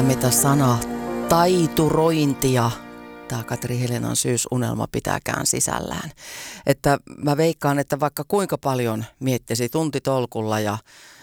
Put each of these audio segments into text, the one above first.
mitä sana taiturointia tämä Katri Helenan syysunelma pitääkään sisällään. Että mä veikkaan, että vaikka kuinka paljon miettisi tuntitolkulla ja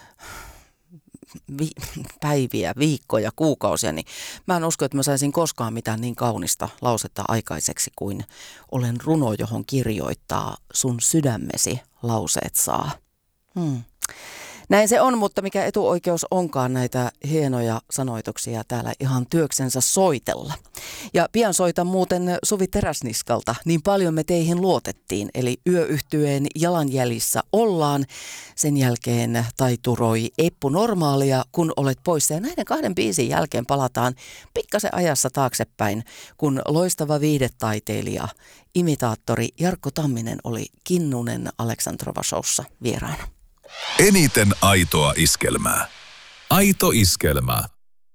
päiviä, viikkoja, kuukausia, niin mä en usko, että mä saisin koskaan mitään niin kaunista lausetta aikaiseksi kuin olen runo, johon kirjoittaa sun sydämesi lauseet saa. Näin se on, mutta mikä etuoikeus onkaan näitä hienoja sanoituksia täällä ihan työksensä soitella. Ja pian soitan muuten Suvi Teräsniskalta. Niin paljon me teihin luotettiin, eli yöyhtyeen jalanjäljissä ollaan. Sen jälkeen taituroi Eppu Normaalia, kun olet poissa. Ja näiden 2 biisin jälkeen palataan pikkasen ajassa taaksepäin, kun loistava viihdetaiteilija, imitaattori Jarkko Tamminen oli Kinnunen Aleksandrova showssa vieraana. Eniten aitoa iskelmää. Aito iskelmä.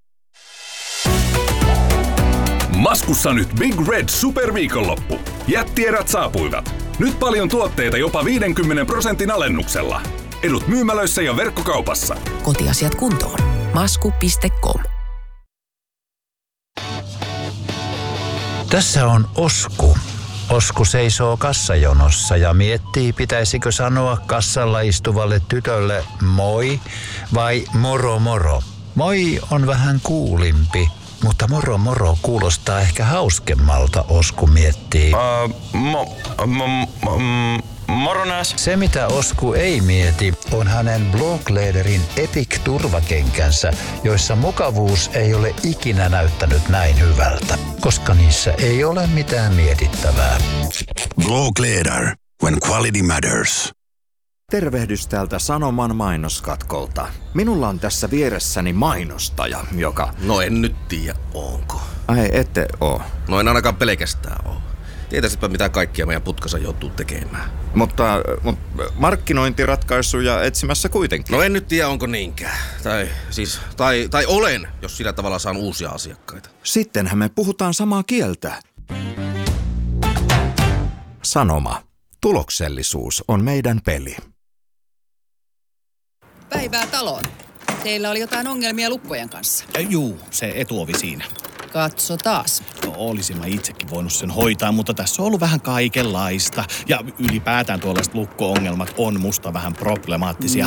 Maskussa nyt Big Red Superviikonloppu. Jättierät saapuivat. Nyt paljon tuotteita jopa 50% alennuksella. Edut myymälöissä ja verkkokaupassa. Kotiasiat kuntoon. Masku.com. Tässä on Osku. Osku seisoo kassajonossa ja miettii, pitäisikö sanoa kassalla istuvalle tytölle moi vai moro moro. Moi on vähän kuulimpi, mutta moro moro kuulostaa ehkä hauskemmalta, Osku miettii. Moronas. Se mitä Osku ei mieti on hänen Blåkläderin Epic-turvakenkänsä, joissa mukavuus ei ole ikinä näyttänyt näin hyvältä, koska niissä ei ole mitään mietittävää. Blåkläder, when quality matters. Tervehdys täältä Sanoman mainoskatkolta. Minulla on tässä vieressäni mainostaja, joka... No en nyt tiedä, onko. Ai, ette oo. No en ainakaan pelkästään oo. Tietäisipä mitä kaikkia meidän putkassa joutuu tekemään. Mutta markkinointiratkaisuja etsimässä kuitenkin. No en nyt tiedä, onko niinkään. Tai olen, jos sillä tavalla saan uusia asiakkaita. Sittenhän me puhutaan samaa kieltä. Sanoma. Tuloksellisuus on meidän peli. Päivää taloon. Teillä oli jotain ongelmia lukkojen kanssa. Juu, se etuovi siinä. Katso taas. No, olisin mä itsekin voinut sen hoitaa, mutta tässä on ollut vähän kaikenlaista. Ja ylipäätään tuollaiset lukko-ongelmat on musta vähän problemaattisia.